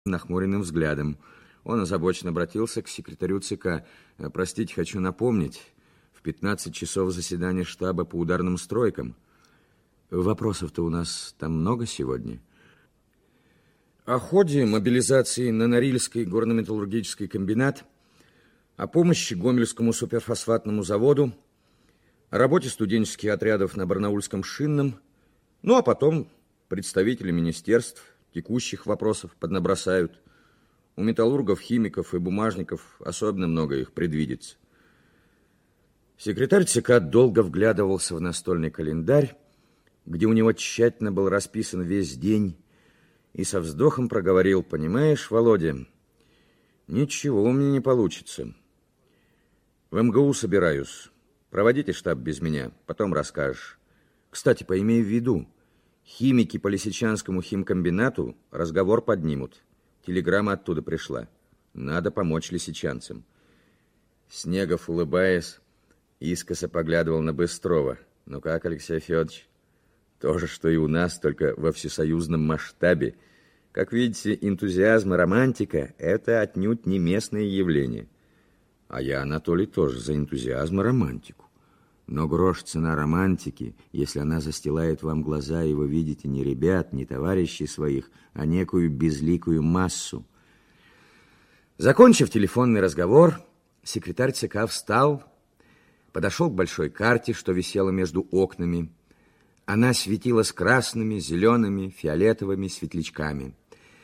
нахмуренным взглядом. Он озабоченно обратился к секретарю ЦК. «Простите, хочу напомнить, в 15 часов заседание штаба по ударным стройкам. Вопросов-то у нас там много сегодня?» О ходе мобилизации на Норильский горно-металлургический комбинат, о помощи Гомельскому суперфосфатному заводу, о работе студенческих отрядов на Барнаульском шинном, ну а потом представители министерств текущих вопросов поднабросают. У металлургов, химиков и бумажников особенно много их предвидится. Секретарь ЦК долго вглядывался в настольный календарь, где у него тщательно был расписан весь день, и со вздохом проговорил: «Понимаешь, Володя, ничего у меня не получится. В МГУ собираюсь. Проводите штаб без меня, потом расскажешь. Кстати, поимей в виду, химики по Лисичанскому химкомбинату разговор поднимут. Телеграмма оттуда пришла. Надо помочь лисичанцам». Снегов, улыбаясь, искоса поглядывал на Быстрова. «Ну как, Алексей Федорович? То же, что и у нас, только во всесоюзном масштабе. Как видите, энтузиазм и романтика – это отнюдь не местные явления. А я, Анатолий, тоже за энтузиазм и романтику. Но грош цена романтики, если она застилает вам глаза, и вы видите не ребят, не товарищей своих, а некую безликую массу». Закончив телефонный разговор, секретарь ЦК встал, подошел к большой карте, что висела между окнами. Она светилась красными, зелеными, фиолетовыми светлячками.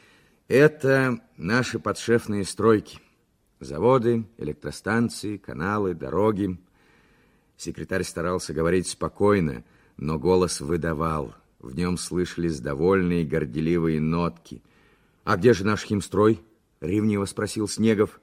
Это наши подшефные стройки. Заводы, электростанции, каналы, дороги. Секретарь старался говорить спокойно, но голос выдавал. В нем слышались довольные, горделивые нотки. «А где же наш химстрой?» — ревниво спросил Снегов.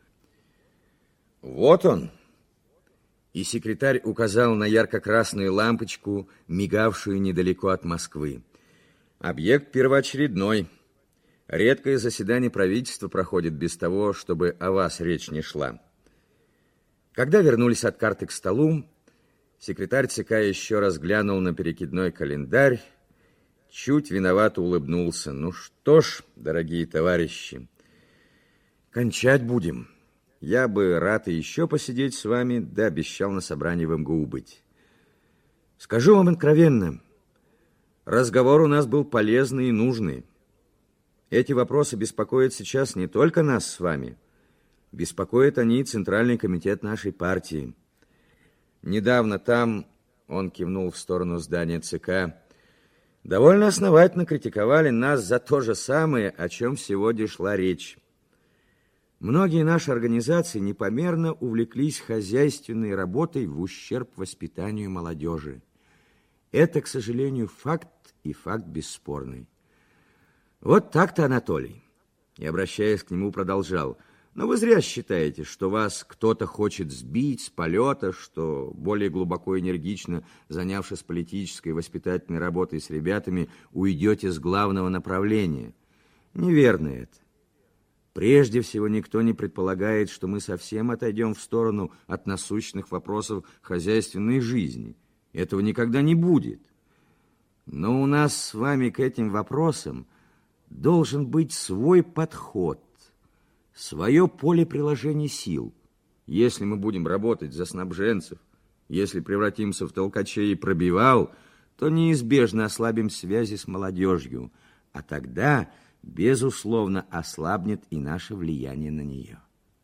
«Вот он». И секретарь указал на ярко-красную лампочку, мигавшую недалеко от Москвы. «Объект первоочередной. Редкое заседание правительства проходит без того, чтобы о вас речь не шла». Когда вернулись от карты к столу, секретарь ЦК еще раз глянул на перекидной календарь, чуть виновато улыбнулся. «Ну что ж, дорогие товарищи, кончать будем. Я бы рад и еще посидеть с вами, да обещал на собрании в МГУ быть. Скажу вам откровенно, разговор у нас был полезный и нужный. Эти вопросы беспокоят сейчас не только нас с вами, беспокоят они и Центральный комитет нашей партии. Недавно там, он кивнул в сторону здания ЦК, довольно основательно критиковали нас за то же самое, о чем сегодня шла речь. Многие наши организации непомерно увлеклись хозяйственной работой в ущерб воспитанию молодежи. Это, к сожалению, факт, и факт бесспорный. Вот так-то, Анатолий. И, обращаясь к нему, продолжал: «Но вы зря считаете, что вас кто-то хочет сбить с полета, что, более глубоко и энергично занявшись политической и воспитательной работой с ребятами, уйдете с главного направления. Неверно это. Прежде всего, никто не предполагает, что мы совсем отойдем в сторону от насущных вопросов хозяйственной жизни. Этого никогда не будет. Но у нас с вами к этим вопросам должен быть свой подход, свое поле приложения сил. Если мы будем работать за снабженцев, если превратимся в толкачей и пробивал, то неизбежно ослабим связи с молодежью, а тогда, безусловно, ослабнет и наше влияние на нее».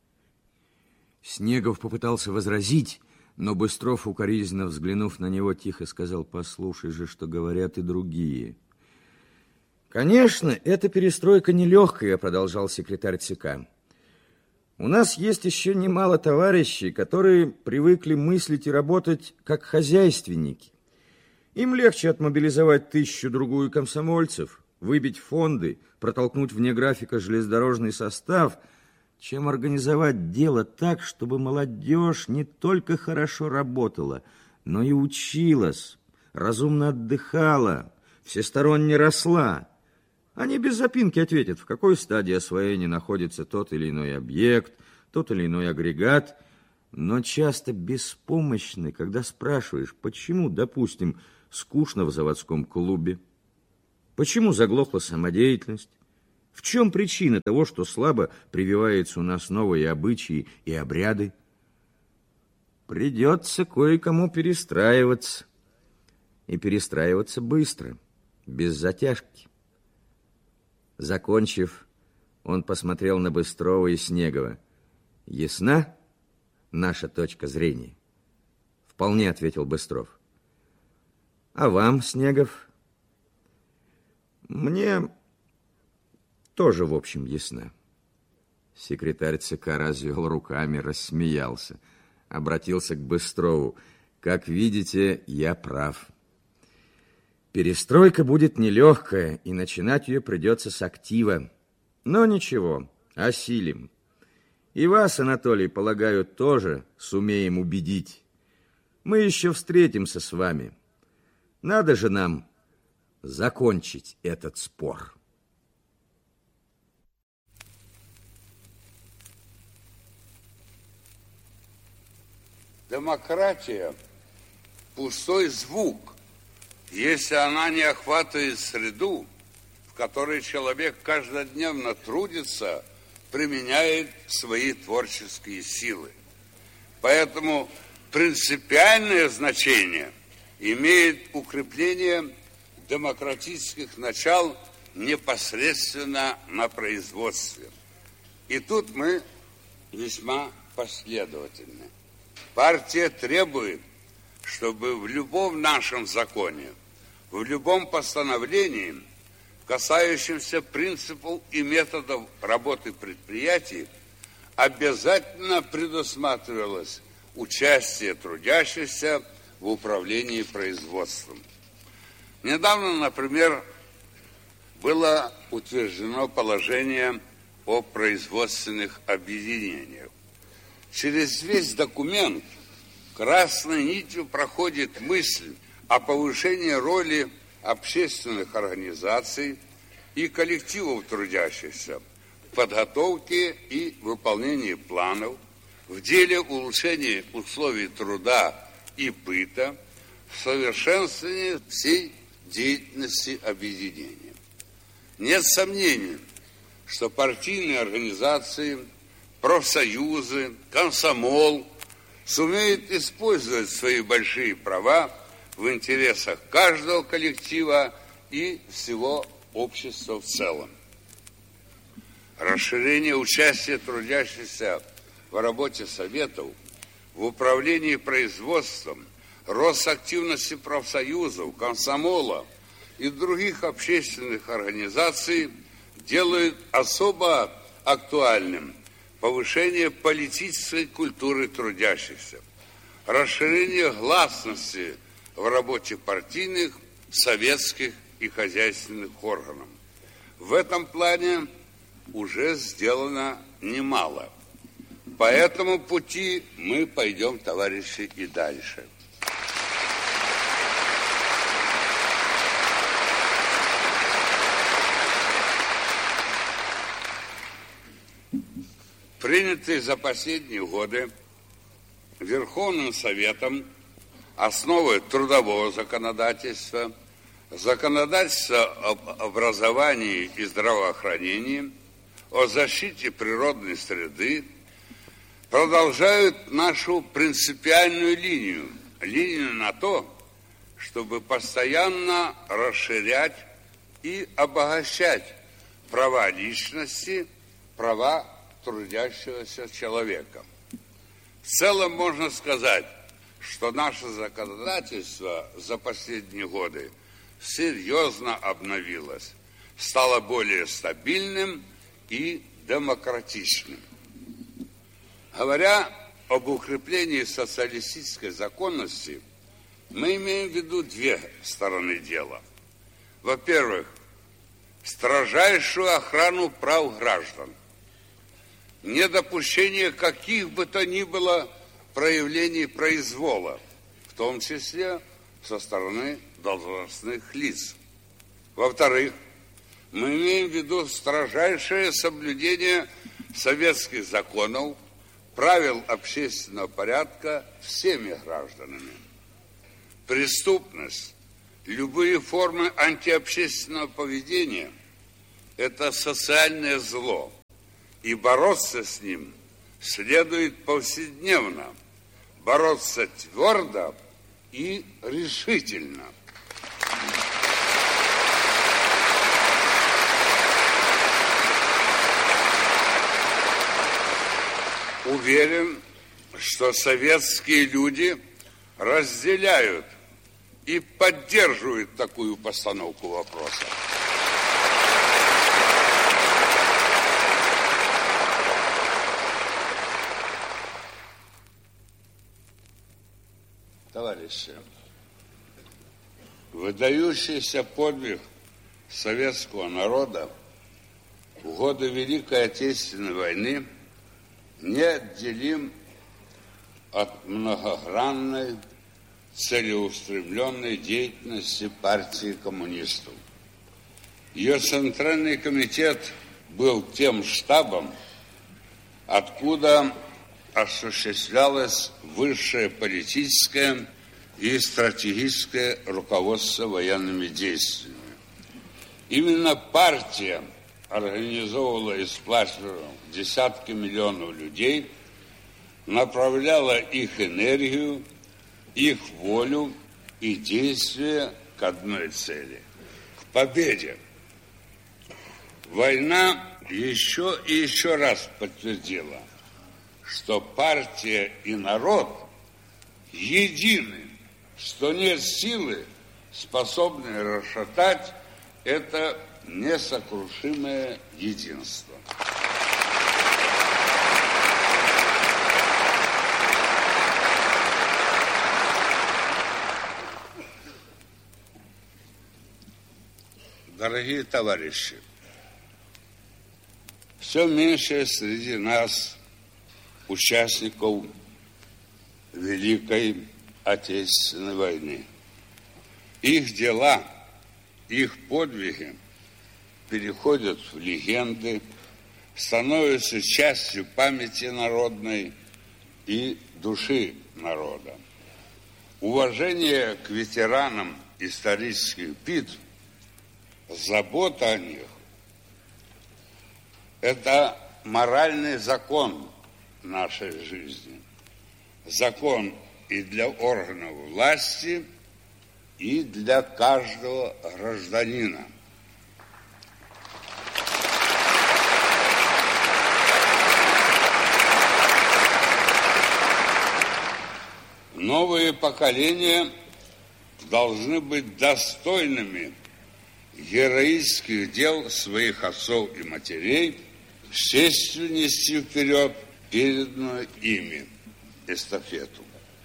Снегов попытался возразить, но Быстров, укоризненно взглянув на него, тихо сказал: «Послушай же, что говорят и другие». «Конечно, эта перестройка нелегкая», — продолжал секретарь ЦК. «У нас есть еще немало товарищей, которые привыкли мыслить и работать как хозяйственники. Им легче отмобилизовать 1000-другую комсомольцев, выбить фонды, протолкнуть вне графика железнодорожный состав, чем организовать дело так, чтобы молодежь не только хорошо работала, но и училась, разумно отдыхала, всесторонне росла. Они без запинки ответят, в какой стадии освоения находится тот или иной объект, тот или иной агрегат, но часто беспомощны, когда спрашиваешь, почему, допустим, скучно в заводском клубе, почему заглохла самодеятельность, В чем причина того, что слабо прививаются у нас новые обычаи и обряды? Придется кое-кому перестраиваться. И перестраиваться быстро, без затяжки. Закончив, он посмотрел на Быстрова и Снегова. Ясна наша точка зрения? Вполне, ответил Быстров. А вам, Снегов? Мне тоже, в общем, ясна. Секретарь ЦК развел руками, рассмеялся. Обратился к Быстрову. Как видите, я прав. Перестройка будет нелегкая, и начинать ее придется с актива. Но ничего, осилим. И вас, Анатолий, полагаю, тоже сумеем убедить. Мы еще встретимся с вами. Надо же нам закончить этот спор. Демократия – пустой звук, если она не охватывает среду, в которой человек каждодневно трудится, применяет свои творческие силы. Поэтому принципиальное значение имеет укрепление демократических начал непосредственно на производстве. И тут мы весьма последовательны. Партия требует, чтобы в любом нашем законе, в любом постановлении, касающемся принципов и методов работы предприятий, обязательно предусматривалось участие трудящихся в управлении производством. Недавно, например, было утверждено положение о производственных объединениях. Через весь документ красной нитью проходит мысль о повышении роли общественных организаций и коллективов трудящихся в подготовке и выполнении планов, в деле улучшения условий труда и быта, в совершенствовании всей деятельности объединения. Нет сомнений, что партийные организации, профсоюзы, комсомол сумеют использовать свои большие права в интересах каждого коллектива и всего общества в целом. Расширение участия трудящихся в работе советов, в управлении производством, рост активности профсоюзов, комсомола и других общественных организаций делают особо актуальным повышение политической культуры трудящихся, расширение гласности в работе партийных, советских и хозяйственных органов. В этом плане уже сделано немало. По этому пути мы пойдем, товарищи, и дальше. Принятые за последние годы Верховным Советом основы трудового законодательства, законодательства об образовании и здравоохранении, о защите природной среды продолжают нашу принципиальную линию на то, чтобы постоянно расширять и обогащать права личности, права трудящегося человека. В целом можно сказать, что наше законодательство за последние годы серьезно обновилось, стало более стабильным и демократичным. Говоря об укреплении социалистической законности, мы имеем в виду две стороны дела. Во-первых, строжайшую охрану прав граждан, недопущение каких бы то ни было проявлений произвола, в том числе со стороны должностных лиц. Во-вторых, мы имеем в виду строжайшее соблюдение советских законов, правил общественного порядка всеми гражданами. Преступность, любые формы антиобщественного поведения – это социальное зло, и бороться с ним следует повседневно, бороться твердо и решительно. Уверен, что советские люди разделяют и поддерживают такую постановку вопроса. Товарищи, выдающийся подвиг советского народа в годы Великой Отечественной войны неотделим от многогранной, целеустремленной деятельности партии коммунистов. Ее Центральный комитет был тем штабом, откуда осуществлялось высшее политическое и стратегическое руководство военными действиями. Именно партия организовывала и сплачивала десятки миллионов людей, направляла их энергию, их волю и действия к одной цели – к победе. Война еще и еще раз подтвердила, что партия и народ едины, что нет силы, способной расшатать это несокрушимое единство. Дорогие товарищи, все меньше среди нас участников Великой Отечественной войны. Их дела, их подвиги переходят в легенды, становятся частью памяти народной и души народа. Уважение к ветеранам исторических битв, забота о них – это моральный закон нашей жизни. Закон и для органов власти, и для каждого гражданина. Новые поколения должны быть достойными героических дел своих отцов и матерей, с честью нести вперед переданную ими эстафету.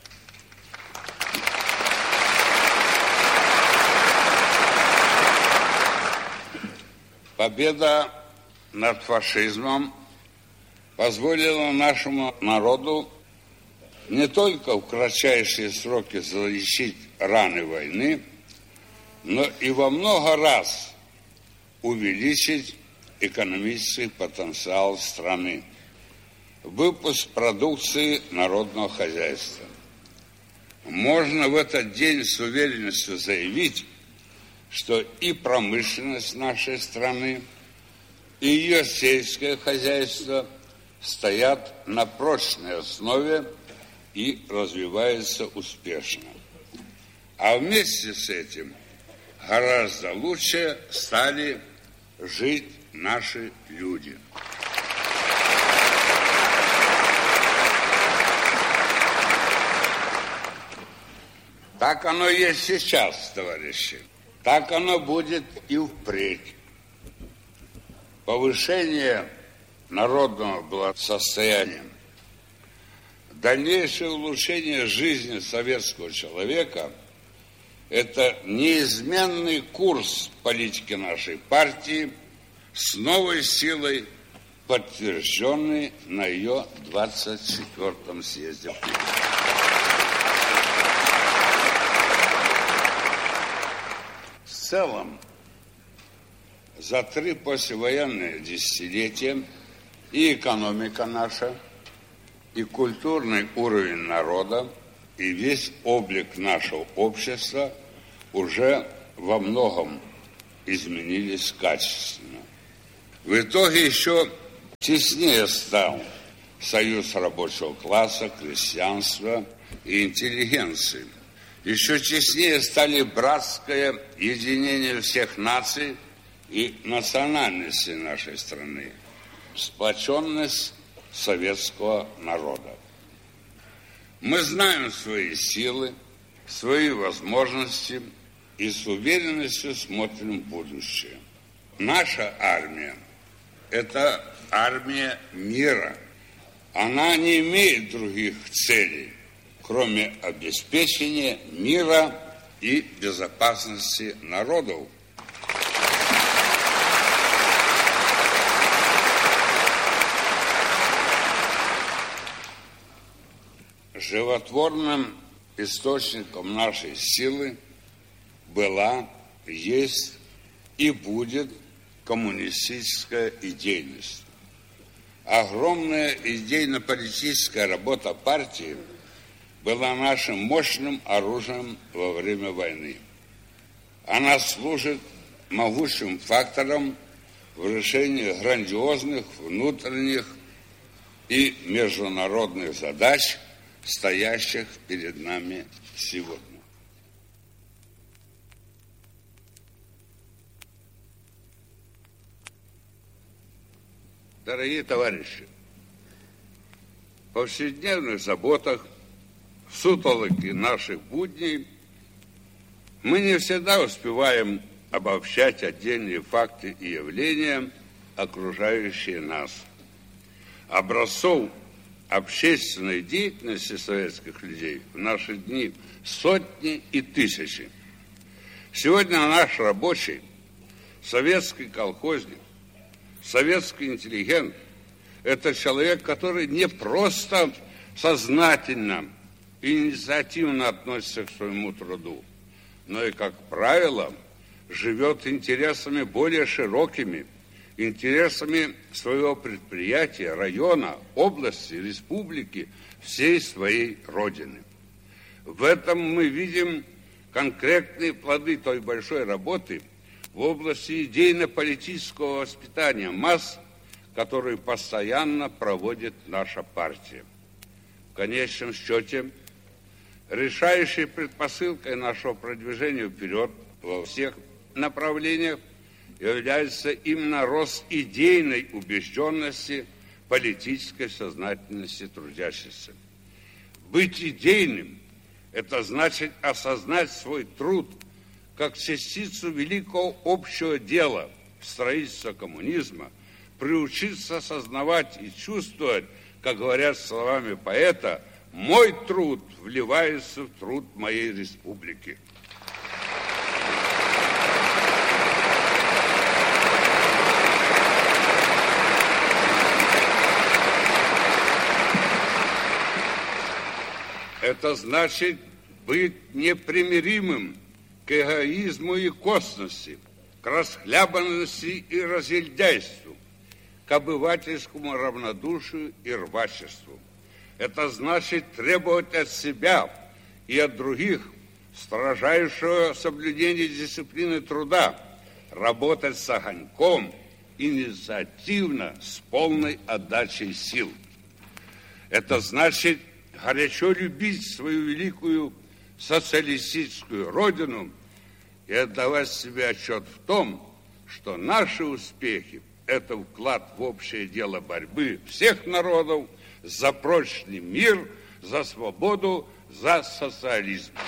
Победа над фашизмом позволила нашему народу не только в кратчайшие сроки залечить раны войны, но и во много раз увеличить экономический потенциал страны, выпуск продукции народного хозяйства. Можно в этот день с уверенностью заявить, что и промышленность нашей страны, и ее сельское хозяйство стоят на прочной основе и развиваются успешно. А вместе с этим гораздо лучше стали жить наши люди. Так оно есть сейчас, товарищи. Так оно будет и впредь. Повышение народного благосостояния, дальнейшее улучшение жизни советского человека – это неизменный курс политики нашей партии, с новой силой подтвержденный на ее 24-м съезде. В целом, за 3 послевоенные десятилетия и экономика наша, и культурный уровень народа, и весь облик нашего общества уже во многом изменились качественно. В итоге еще теснее стал союз рабочего класса, крестьянства и интеллигенции. Еще теснее стали братское единение всех наций и национальностей нашей страны, сплоченность советского народа. Мы знаем свои силы, свои возможности и с уверенностью смотрим в будущее. Наша армия – это армия мира. Она не имеет других целей, кроме обеспечения мира и безопасности народов. Животворным источником нашей силы была, есть и будет коммунистическая идейность. Огромная идейно-политическая работа партии была нашим мощным оружием во время войны. Она служит могучим фактором в решении грандиозных внутренних и международных задач, стоящих перед нами сегодня. Дорогие товарищи, в повседневных заботах, в сутолоке наших будней мы не всегда успеваем обобщать отдельные факты и явления, окружающие нас. Образцов общественной деятельности советских людей в наши дни сотни и тысячи. Сегодня наш рабочий, советский колхозник, советский интеллигент – это человек, который не просто сознательно и инициативно относится к своему труду, но и, как правило, живет интересами более широкими, интересами своего предприятия, района, области, республики, всей своей родины. В этом мы видим конкретные плоды той большой работы в области идейно-политического воспитания масс, которую постоянно проводит наша партия. В конечном счете, решающей предпосылкой нашего продвижения вперед во всех направлениях является именно рост идейной убежденности, политической сознательности трудящихся. Быть идейным – это значит осознать свой труд как частицу великого общего дела строительства коммунизма, приучиться осознавать и чувствовать, как говорят словами поэта, «Мой труд вливается в труд моей республики». Это значит быть непримиримым к эгоизму и косности, к расхлябанности и разъедайству, к обывательскому равнодушию и рвачеству. Это значит требовать от себя и от других строжайшего соблюдения дисциплины труда, работать с огоньком, инициативно, с полной отдачей сил. Это значит горячо любить свою великую социалистическую родину и отдавать себе отчет в том, что наши успехи – это вклад в общее дело борьбы всех народов за прочный мир, за свободу, за социализм.